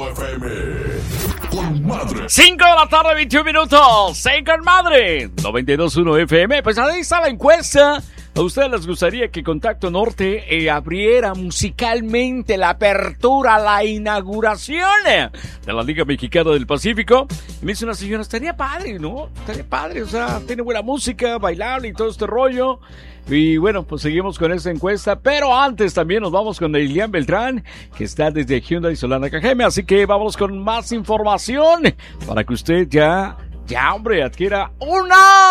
FM. Con madre. 5 de la tarde, 21 minutos. Con madre. 92.1 FM. Pues ahí está la encuesta. ¿A ustedes les gustaría que Contacto Norte abriera musicalmente la apertura, la inauguración de la Liga Mexicana del Pacífico? Y me dice una señora, estaría padre, ¿no? Estaría padre, o sea, tiene buena música, bailable y todo este rollo. Y bueno, pues seguimos con esta encuesta, pero antes también nos vamos con Elian Beltrán, que está desde Hyundai Solana KGM, así que vamos con más información para que usted ya, hombre, adquiera un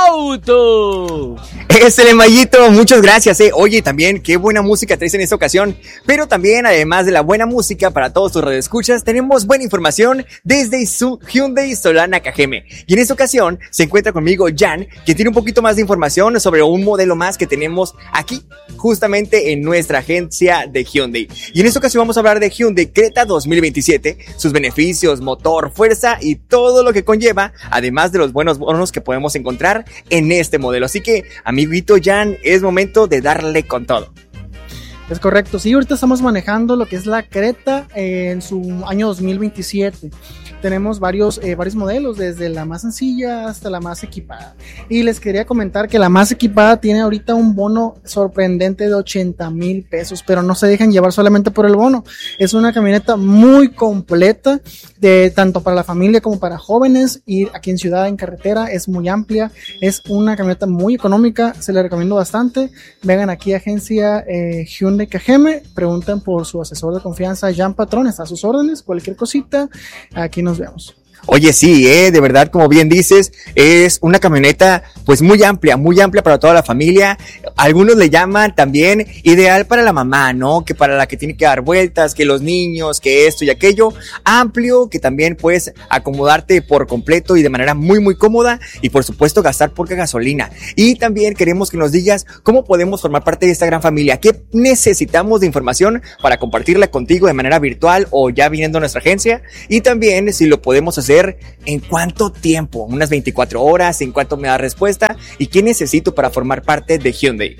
auto. Excelente, Mayito, muchas gracias, Oye, también, qué buena música traes en esta ocasión. Pero también, además de la buena música para todos tus radioescuchas, tenemos buena información desde su Hyundai Solana KGM. Y en esta ocasión se encuentra conmigo Jan, que tiene un poquito más de información sobre un modelo más que tenemos aquí, justamente en nuestra agencia de Hyundai. Y en esta ocasión vamos a hablar de Hyundai Creta 2027, sus beneficios, motor, fuerza y todo lo que conlleva, además de los buenos bonos que podemos encontrar en este modelo. Así que, amiguito Jan, es momento de darle con todo. Es correcto, sí, ahorita estamos manejando lo que es la Creta en su año 2027. Tenemos varios modelos, desde la más sencilla hasta la más equipada. Y les quería comentar que la más equipada tiene ahorita un bono sorprendente de 80,000 pesos, pero no se dejan llevar solamente por el bono. Es una camioneta muy completa, tanto para la familia como para jóvenes. Ir aquí en ciudad, en carretera, es muy amplia. Es una camioneta muy económica, se la recomiendo bastante. Vengan aquí a agencia Hyundai KGM, pregunten por su asesor de confianza, Jan Patrón, está a sus órdenes, cualquier cosita, aquí nos vemos. Oye, sí, de verdad, como bien dices, es una camioneta pues muy amplia para toda la familia. Algunos le llaman también ideal para la mamá, ¿no? Que para la que tiene que dar vueltas, que los niños, que esto y aquello. Amplio, que también puedes acomodarte por completo y de manera muy, muy cómoda. Y por supuesto gastar poca gasolina. Y también queremos que nos digas cómo podemos formar parte de esta gran familia. ¿Qué necesitamos de información para compartirla contigo de manera virtual o ya viniendo a nuestra agencia? Y también si lo podemos hacer, ¿en cuánto tiempo? ¿Unas 24 horas? ¿En cuánto me da respuesta? ¿Y qué necesito para formar parte de Hyundai?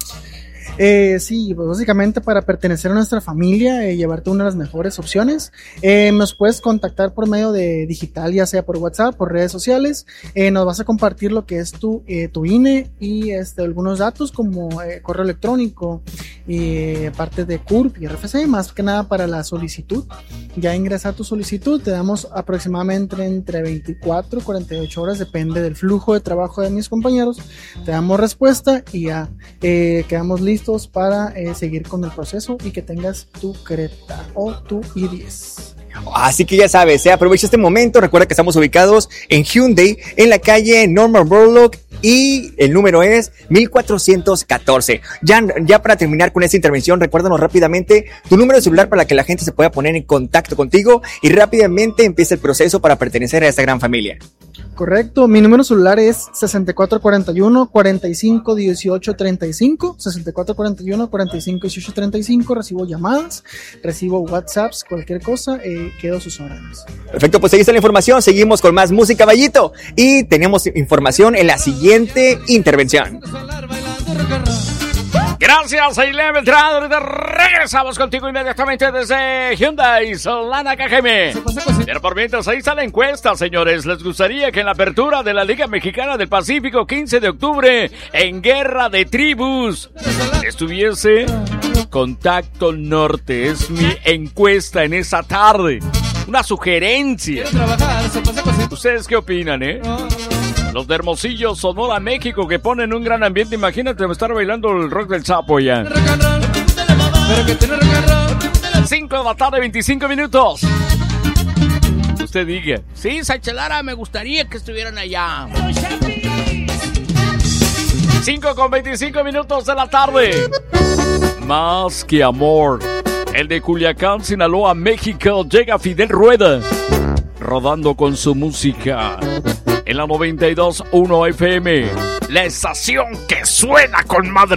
Sí, pues básicamente para pertenecer a nuestra familia, llevarte una de las mejores opciones. Nos puedes contactar por medio de digital, ya sea por WhatsApp, por redes sociales. Nos vas a compartir lo que es tu INE y algunos datos como correo electrónico y parte de CURP y RFC, más que nada para la solicitud. Ya ingresar tu solicitud, te damos aproximadamente entre 24 y 48 horas, depende del flujo de trabajo de mis compañeros. Te damos respuesta y ya quedamos listos para seguir con el proceso y que tengas tu Creta o tu i10. Así que ya sabes, aprovecha este momento. Recuerda que estamos ubicados en Hyundai, en la calle Norman Borlaug, y el número es 1414. Ya para terminar con esta intervención, recuérdanos rápidamente tu número de celular para que la gente se pueda poner en contacto contigo y rápidamente empiece el proceso para pertenecer a esta gran familia. Correcto, mi número celular es 6441-451835, 6441-451835, recibo llamadas, recibo WhatsApps, cualquier cosa, quedo a sus órdenes. Perfecto, pues ahí está la información, seguimos con más música, Caballito, y tenemos información en la siguiente intervención. Gracias, Elian Beltrán. Regresamos contigo inmediatamente desde Hyundai Solana KGM. Pero por mientras, ahí está la encuesta, señores. ¿Les gustaría que en la apertura de la Liga Mexicana del Pacífico 15 de octubre, en Guerra de Tribus, estuviese Contacto Norte? Es mi encuesta en esa tarde. Una sugerencia. ¿Ustedes qué opinan, Los de Hermosillo, Sonora, México, que ponen un gran ambiente. Imagínate estar bailando el rock del sapo ya. 5 de la tarde, 25 minutos. Usted diga. Sí, Sachelara, me gustaría que estuvieran allá. 5 con 25 minutos de la tarde. Más que amor. El de Culiacán, Sinaloa, México, llega Fidel Rueda, rodando con su música. En la 92.1 FM, la estación que suena con madre.